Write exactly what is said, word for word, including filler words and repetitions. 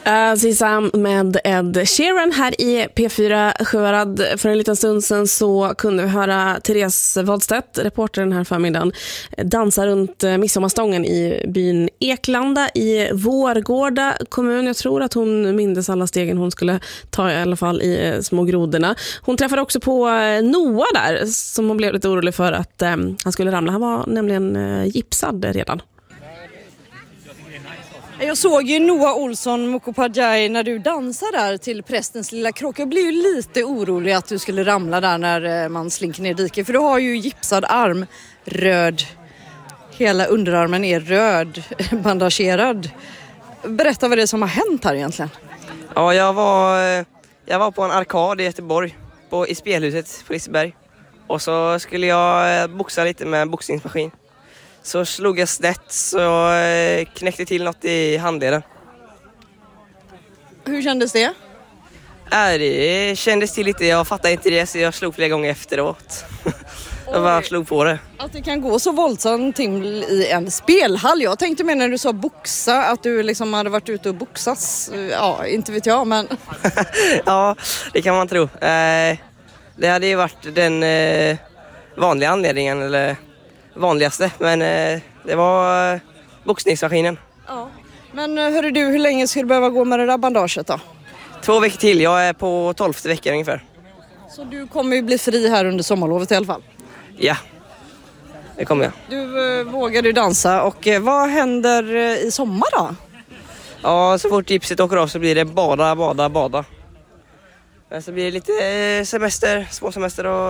Sisam med Ed Sheeran här i P fyra Sjuhärad. För en liten stund sedan så kunde vi höra Therese Wadstedt, reporter den här förmiddagen, dansa runt midsommarstången i byn Eklanda i Vårgårda kommun. Jag tror att hon mindes alla stegen hon skulle ta, i alla fall i små grodorna. Hon träffade också på Noah där, som hon blev lite orolig för att eh, han skulle ramla. Han var nämligen eh, gipsad redan. Jag såg ju Noah Olsson Mukhopadhyay när du dansade där till Prästens lilla krock. Jag blev ju lite orolig att du skulle ramla där när man slinker ner diket. För du har ju gipsad arm, röd. Hela underarmen är röd, bandagerad. Berätta vad det är som har hänt här egentligen. Ja, jag var, jag var på en arkad i Göteborg, på, i spelhuset på Liseberg. Och så skulle jag boxa lite med boxningsmaskin. Så slog jag snett så knäckte till något i handleden. Hur kändes det? Äh, det kändes till lite, jag fattade inte det så jag slog flera gånger efteråt. Jag bara slog på det. Att det kan gå så våldsamt till i en spelhall. Jag tänkte med när du sa boxa att du liksom hade varit ute och boxas. Ja, inte vet jag, men... Ja, det kan man tro. Eh, det hade ju varit den eh, vanliga anledningen, eller vanligaste. Men eh, det var eh, boxningsmaskinen. Ja. Men hörru du, hur länge ska du behöva gå med det där bandaget då? Två veckor till, jag är på tolfte veckan ungefär. Så du kommer ju bli fri här under sommarlovet i alla fall? Ja, det kommer jag. Du, eh, vågar du dansa och eh, vad händer eh, i sommar då? Ja, så fort gipset åker av så blir det bada, bada, bada. Men så blir det lite semester, småsemester och